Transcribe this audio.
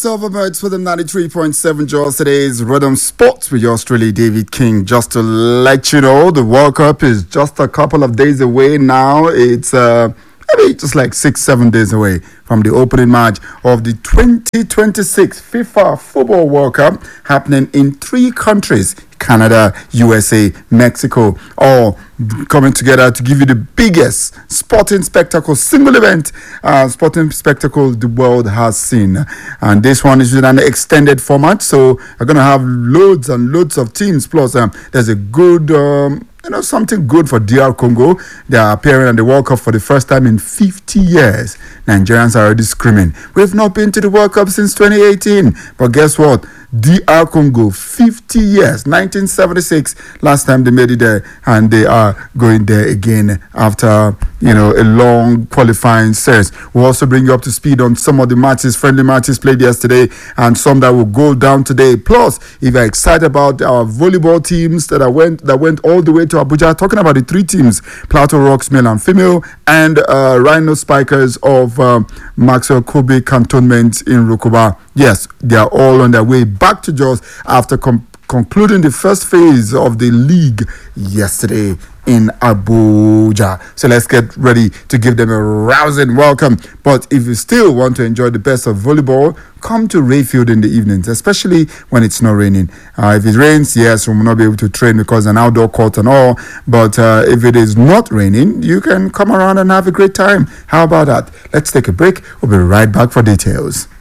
Silverbirds for the 93.7 Jaws. Today's Rhythm Sports with yours truly, David King. Just to let you know, the World Cup is just a couple of days away now. It's maybe just like 6-7 days away from the opening match of the 2026 FIFA Football World Cup happening in 3 countries: Canada, USA, Mexico, all coming together to give you the biggest sporting spectacle, single event sporting spectacle the world has seen. And this one is in an extended format, so we're going to have loads and loads of teams. Plus, there's a good something good for DR Congo. They are appearing at the World Cup for the first time in 50 years. Nigerians are already screaming, we've not been to the World Cup since 2018. But guess what? DR Congo, 50 years, 1976, last time they made it there, and they are going there again after, a long qualifying series. We'll also bring you up to speed on some of the matches, friendly matches played yesterday, and some that will go down today. Plus, if you're excited about our volleyball teams that went all the way to Abuja, talking about the 3 teams, Plateau Rocks, male and female, and Rhino Spikers of Maxwell Kobe Cantonment in Rukuba. Yes, they are all on their way back to Jos after concluding the first phase of the league yesterday in Abuja. So let's get ready to give them a rousing welcome. But if you still want to enjoy the best of volleyball, come to Rayfield in the evenings, especially when it's not raining. If it rains, yes, we will not be able to train because an outdoor court and all. But if it is not raining, you can come around and have a great time. How about that? Let's take a break. We'll be right back for details.